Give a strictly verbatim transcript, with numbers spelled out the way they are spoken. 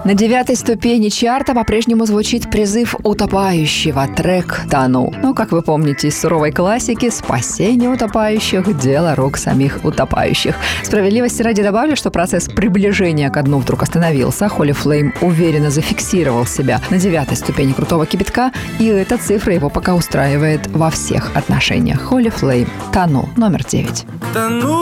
На девятой ступени чарта по-прежнему звучит призыв утопающего, трек «Тону». Ну, как вы помните из суровой классики, спасение утопающих – дело рук самих утопающих. Справедливости ради добавлю, что процесс приближения ко дну вдруг остановился. Holy Flame уверенно зафиксировал себя на девятой ступени крутого кипятка, и эта цифра его пока устраивает во всех отношениях. Holy Flame, «Тону», номер девять.